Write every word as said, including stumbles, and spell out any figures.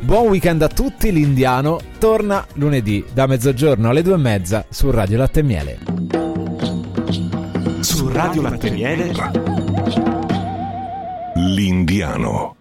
Buon weekend a tutti, l'Indiano torna lunedì da mezzogiorno alle due e mezza su Radio Latte e Miele. Su Radio Latte e Miele, l'Indiano.